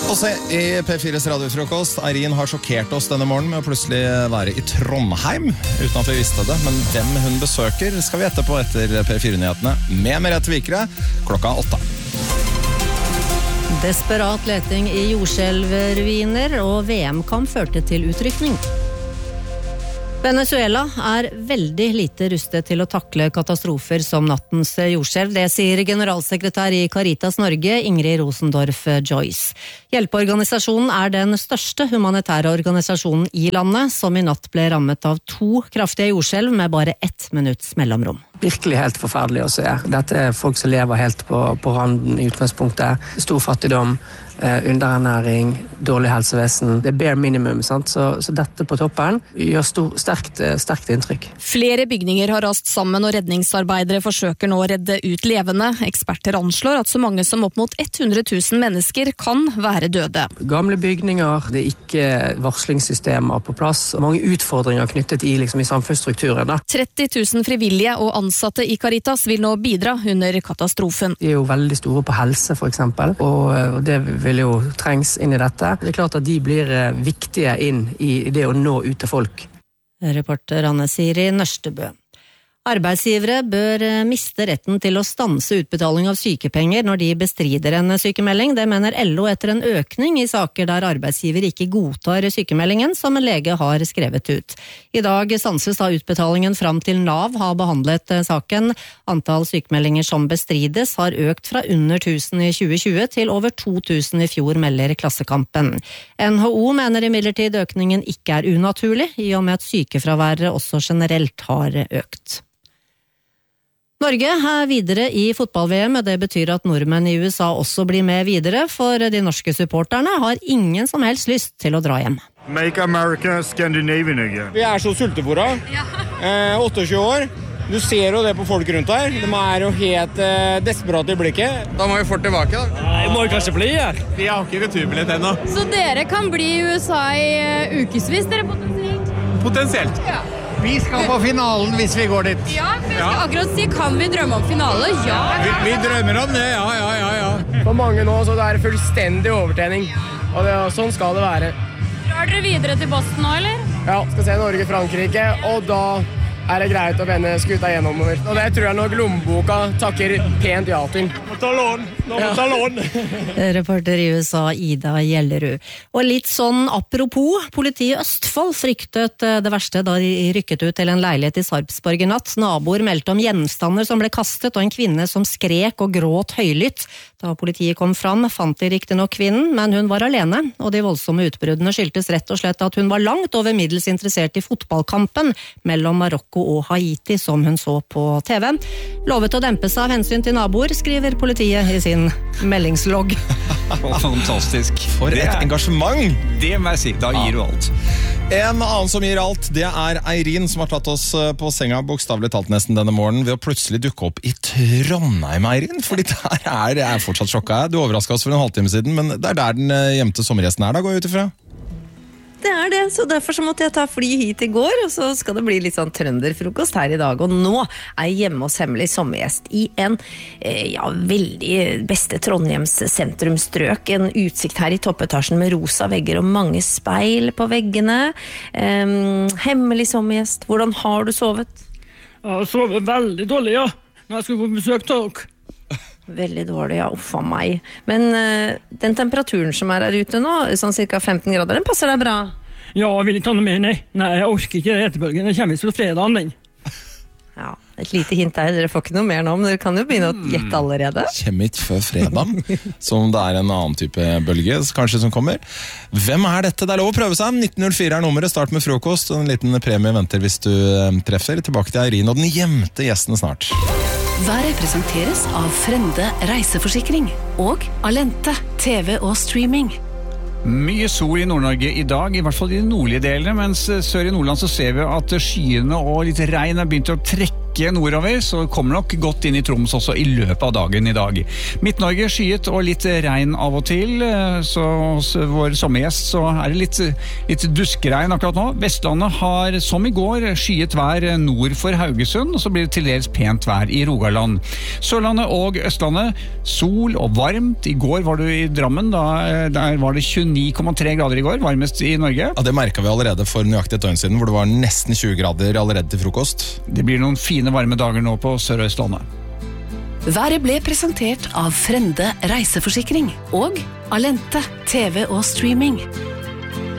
Å se i P4s radiofrokost. Eirin har sjokkert oss denne morgenen med å plutselig være i Trondheim, uten at vi visste det. Men hvem hun besøker skal vi gjette på etter P4-nyhetene med Merete Vikre klokka 8. Desperat leting i jordskjelvruiner og VM-kamp førte til utrykning. Venezuela veldig lite rustet til å takle katastrofer som nattens jordskjelv. Det sier generalsekretær i Caritas Norge, Ingrid Rosendorf Joyce. Hjelpeorganisasjonen den største humanitære organisasjonen i landet, som i natt ble rammet av 2 kraftige jordskjelv med bare 1 minutts mellomrom. Virkelig helt forferdelig å se. Dette folk som lever helt på randen i utgangspunktet. Stor fattigdom, underernæring, dårlig helsevesen. Det bare minimum, sant? Så dette på toppen gjør sterkt inntrykk. Flere bygninger har rast sammen, og redningsarbeidere forsøker nå å redde ut levende. Eksperter anslår at så mange som opp mot 100 000 mennesker kan være døde. Gamle bygninger, det ikke varslingssystemer på plass, og mange utfordringer knyttet i samfunnsstrukturen. 30 000 frivillige og ansatte i Caritas vil nå bidra under katastrofen. De jo veldig store på helse, for eksempel, og det vil jo trengs inn i dette. Det klart at de blir viktige inn i det å nå ut til folk. Reporter Anne Siri Nørstebø. Arbeidsgivere bør miste retten til å stanse utbetaling av sykepenger når de bestrider en sykemelding. Det mener LO etter en økning i saker der arbeidsgiver ikke godtar sykemeldingen som en lege har skrevet ut. I dag stanses da utbetalingen fram til NAV har behandlet saken. Antall sykemeldinger som bestrides har økt fra under 1000 i 2020 til over 2000 i fjor, melder Klassekampen. NHO mener imidlertid økningen ikke unaturlig, i og med at sykefraværet også generelt har økt. Norge videre i fotball-VM, og det betyr at nordmenn i USA også blir med videre, for de norske supporterne har ingen som helst lyst til å dra hjem. Make America Scandinavian again. Vi så sultefora, 28 år. Du ser jo det på folk rundt her. De jo helt desperate i blikket. Da må vi fort tilbake, da. Nei, må vi kanskje bli her. Vi har ikke returbillett ennå. Så dere kan bli i USA i ukesvis, dere potensielt? Potensielt. Ja. Vi skal på finalen hvis vi går dit. Ja, for jeg skal akkurat si, kan vi drømme om finale? Ja. Vi drømmer om det, ja. For mange nå så det fullstendig overtrening, og sånn skal det være. Drar dere videre til Boston nå, eller? Ja, skal se Norge-Frankrike, og da det greit å vende skuta gjennomover. Og det tror jeg nok lommeboka takker pent ja til. Må ta lån. Reporter i USA, Ida Gjellerud. Og litt sånn apropos, politiet i Østfold fryktet det verste da de rykket ut til en leilighet i Sarpsborg i natt. Naboer meldte om gjenstander som ble kastet, og en kvinne som skrek og gråt høylytt. Da politiet kom fram, fant de riktignok kvinnen, men hun var alene, og de voldsomme utbruddene skyldtes rett og slett at hun var langt over middels interessert i fotballkampen mellom Marokko og Haiti, som hun så på TV. Lovet å dempe seg av hensyn til naboer, skriver politiet i sin meldingslogg. Fantastisk. For et engasjement! Det må jeg si, da gir du alt. En annen som gir alt, det Eirin, som har tatt oss på senga bokstavelig talt nesten denne morgenen ved å plutselig dukke opp i Trondheim, Eirin. Fordi der jeg fortsatt sjokka. Du overrasket oss for en halvtime siden, men det der den gjemte sommergjesten da, går jeg ut ifra? Det det, så derfor så måtte jeg ta fly hit i går, og så skal det bli litt sånn trønderfrokost her i dag. Og nå jeg hjemme hos hemmelig sommergjest i en veldig beste Trondheims sentrumstrøk. En utsikt her i toppetasjen med rosa vegger og mange speil på veggene. Hemmelig sommergjest, hvordan har du sovet? Jeg har sovet veldig dårlig, ja. Når jeg skulle på besøk til dere. Veldig dårlig, ja, uffa meg. Men den temperaturen som her ute nå, sånn cirka 15 grader, den passer deg bra? Ja, jeg vil ikke ha noe mer, nei. Nei, jeg orker ikke etterbølgen, den kommer på fredagen, den. Ja, et lite hint der, dere får ikke noe mer nå, men dere kan jo begynne å gjette allerede. Kommer ikke før fredagen, som det en annen type bølge, kanskje, som kommer. Hvem dette? Det lov å prøve seg. 1904 nummeret, start med frokost, og en liten premie venter hvis du treffer. Tilbake til Eirin og den gjemte gjesten snart. Været presenteres av Frende reiseforsikring og Alente TV og streaming. Mye sol i Nord-Norge i dag, i hvert fall i de nordlige delene, mens sør i Nordland så ser vi at skyene og litt regn har begynt å trekke ikke nordover, så kommer nok godt inn i Troms også i løpet av dagen i dag. Midt-Norge skyet og litt regn av og til, så hos vår sommergjest så er det litt duskregn akkurat nå. Vestlandet har som i går skyet vær nord for Haugesund, og så blir det til dels pent vær i Rogaland. Sørlandet og Østlandet, sol og varmt. I går var du i Drammen, der var det 29,3 grader i går, varmest i Norge. Ja, det merket vi allerede for nøyaktig et døgn siden, hvor det var nesten 20 grader allerede til frokost. Det blir noen fine varme dager nå på Sør-Østlandet. Været ble presentert av Frende reiseforsikring og Alente TV og streaming.